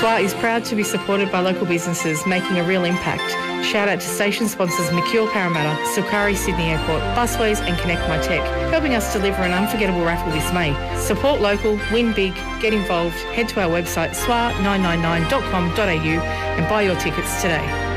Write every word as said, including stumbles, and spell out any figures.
S W A is proud to be supported by local businesses making a real impact. Shout out to station sponsors Mercure Parramatta, Sukari Sydney Airport, Busways and Connect My Tech, helping us deliver an unforgettable raffle this May. Support local, win big, get involved. Head to our website s w a nine nine nine dot com dot a u and buy your tickets today.